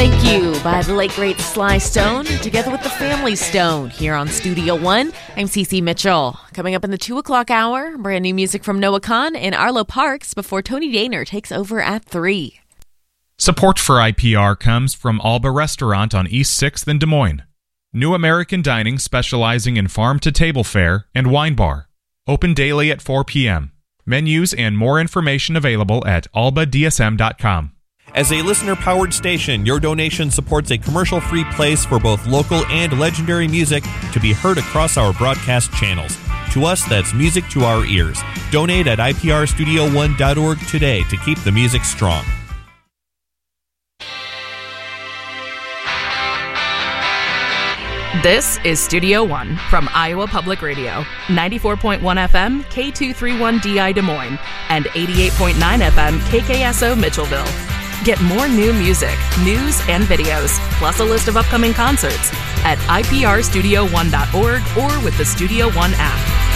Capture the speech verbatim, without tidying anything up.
Thank You by the late great Sly Stone, together with the Family Stone here on Studio One. I'm Cece Mitchell. Coming up in the two o'clock hour, brand new music from Noah Kahan and Arlo Parks before Tony Daner takes over at three. Support for I P R comes from Alba Restaurant on East sixth in Des Moines. New American Dining specializing in farm-to-table fare and wine bar. Open daily at four p.m. Menus and more information available at alba d s m dot com. As a listener-powered station, your donation supports a commercial-free place for both local and legendary music to be heard across our broadcast channels. To us, that's music to our ears. Donate at I P R studio one dot org today to keep the music strong. This is Studio One from Iowa Public Radio, ninety-four point one F M, K two thirty-one D I Des Moines, and eighty-eight point nine F M, K K S O Mitchellville. Get more new music, news, and videos, plus a list of upcoming concerts at I P R studio one dot org or with the Studio One app.